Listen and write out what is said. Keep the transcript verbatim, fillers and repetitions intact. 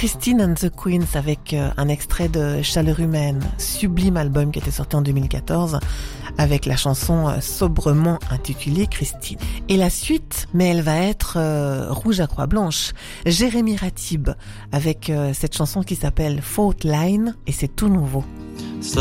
Christine and the Queens avec euh, un extrait de Chaleur humaine, sublime album qui était sorti en deux mille quatorze avec la chanson euh, sobrement intitulée Christine. Et la suite, mais elle va être euh, rouge à croix blanche. Jérémy Ratib avec euh, cette chanson qui s'appelle Fault Line et c'est tout nouveau.